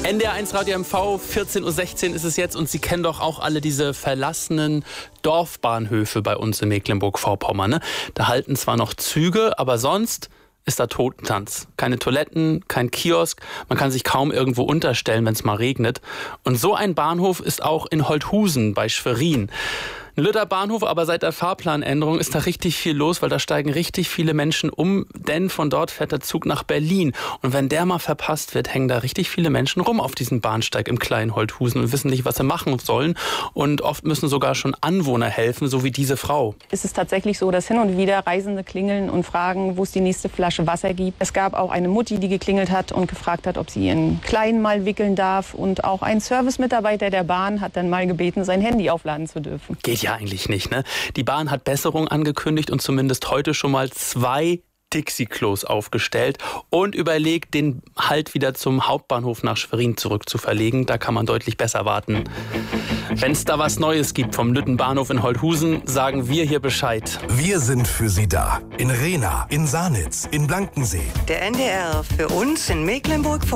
NDR1 Radio MV, 14:16 Uhr ist es jetzt und Sie kennen doch auch alle diese verlassenen Dorfbahnhöfe bei uns in Mecklenburg-Vorpommern. Ne? Da halten zwar noch Züge, aber sonst ist da Totentanz. Keine Toiletten, kein Kiosk, man kann sich kaum irgendwo unterstellen, wenn es mal regnet. Und so ein Bahnhof ist auch in Holthusen bei Schwerin. Ein Lütter Bahnhof, aber seit der Fahrplanänderung ist da richtig viel los, weil da steigen richtig viele Menschen um, denn von dort fährt der Zug nach Berlin. Und wenn der mal verpasst wird, hängen da richtig viele Menschen rum auf diesem Bahnsteig im kleinen Holthusen und wissen nicht, was sie machen sollen. Und oft müssen sogar schon Anwohner helfen, so wie diese Frau. Es ist tatsächlich so, dass hin und wieder Reisende klingeln und fragen, wo es die nächste Flasche Wasser gibt. Es gab auch eine Mutti, die geklingelt hat und gefragt hat, ob sie ihren Kleinen mal wickeln darf. Und auch ein Servicemitarbeiter der Bahn hat dann mal gebeten, sein Handy aufladen zu dürfen. Geht ja eigentlich nicht, ne? Die Bahn hat Besserung angekündigt und zumindest heute schon mal 2 Dixie-Klos aufgestellt und überlegt, den Halt wieder zum Hauptbahnhof nach Schwerin zurück zu verlegen. Da kann man deutlich besser warten. Wenn es da was Neues gibt vom Lüttenbahnhof in Holthusen, sagen wir hier Bescheid. Wir sind für Sie da. In Rehna, in Sanitz, in Blankensee. Der NDR für uns in Mecklenburg-Vorpommern.